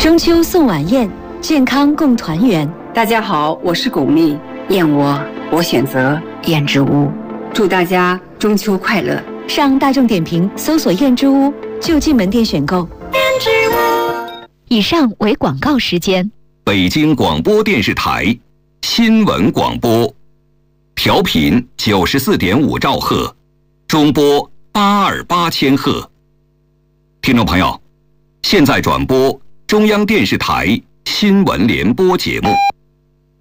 中秋送晚宴，健康共团圆。 大家好，我是巩俐，燕窝我选择燕之屋，祝大家中秋快乐。 上大众点评搜索燕之屋，就近门店选购。燕之屋。以上为广告时间。 北京广播电视台新闻广播，调频94.5兆赫，中波828千赫。听众朋友，现在转播中央电视台新闻联播节目。